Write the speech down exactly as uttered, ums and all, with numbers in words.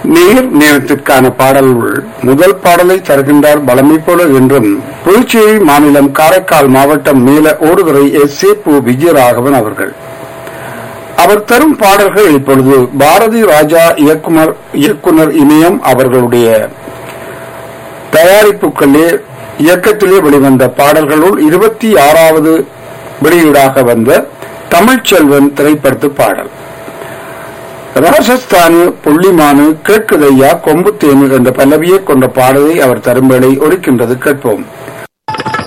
நீர் நேரத்திற்கான பாடல்கள் முதல் பாடலை தருகின்றார் பலமை போல என்றும் புதுச்சேரி மாநிலம் காரைக்கால் மாவட்டம் மேல ஓடுதுறை எஸ் ஏ பு விஜயராகவன் அவர்கள். அவர் தரும் பாடல்கள் இப்பொழுது பாரதி ராஜா இயக்குனர் இயக்குனர் இமயம் அவர்களுடைய தயாரிப்புகளே இயக்கத்திலே வெளிவந்த பாடல்களுள் இருபத்தி ஆறாவது வெளியீடாக வந்த தமிழ்ச்செல்வன் திரைப்படத்து பாடல். ராஜஸ்தானு புள்ளிமானு கேட்குதையா கொம்புத்தேனு என்ற பல்லவியை கொண்ட பாடலை அவர் தரும்பலை ஒலிக்கின்றது கேட்போம்.